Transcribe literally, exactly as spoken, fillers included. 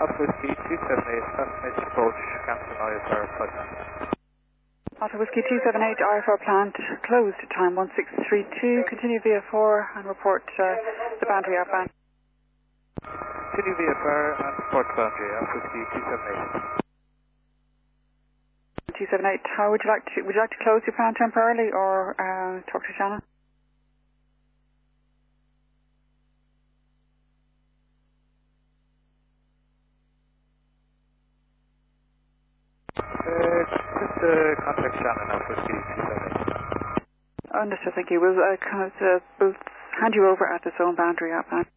Alpha Whiskey two seven eight, Fascination approach, cancel I S R plug nine. Alpha Whiskey two seven eight, R F R plant closed, time one six three two, continue via four and report uh, the boundary outbound. Continue V F R and report the boundary, Alpha Whiskey two seven eight. two seven eight, how would you like to, would you like to close your plant temporarily or uh, talk to Shannon? Uh, just uh, contact Shannon, Alpha Whiskey two seven eight. Understood, thank you. We'll, uh, kind of, uh, we'll hand you over at the zone boundary outbound.